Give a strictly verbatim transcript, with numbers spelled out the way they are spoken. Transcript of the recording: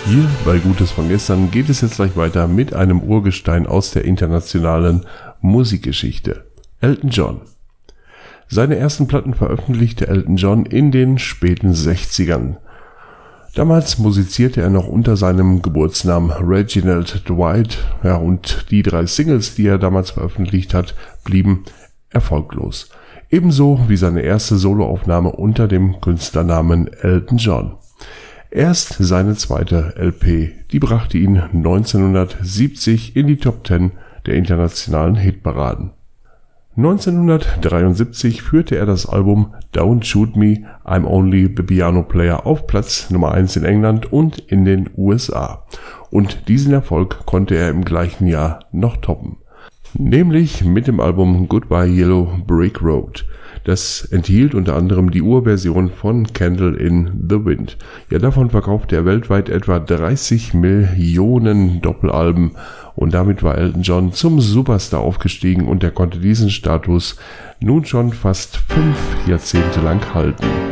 Hier bei Gutes von gestern geht es jetzt gleich weiter mit einem Urgestein aus der internationalen Musikgeschichte. Elton John. Seine ersten Platten veröffentlichte Elton John in den späten sechzigern. Damals musizierte er noch unter seinem Geburtsnamen Reginald Dwight, ja, und die drei Singles, die er damals veröffentlicht hat, blieben erfolglos. Ebenso wie seine erste Soloaufnahme unter dem Künstlernamen Elton John. Erst seine zweite L P, die brachte ihn neunzehnhundertsiebzig in die Top Ten der internationalen Hitparaden. neunzehnhundertdreiundsiebzig führte er das Album Don't Shoot Me, I'm Only the Piano Player auf Platz Nummer eins in England und in den U S A. Und diesen Erfolg konnte er im gleichen Jahr noch toppen. Nämlich mit dem Album Goodbye Yellow Brick Road. Das enthielt unter anderem die Urversion von Candle in the Wind. Ja, davon verkaufte er weltweit etwa dreißig Millionen Doppelalben und damit war Elton John zum Superstar aufgestiegen und er konnte diesen Status nun schon fast fünf Jahrzehnte lang halten.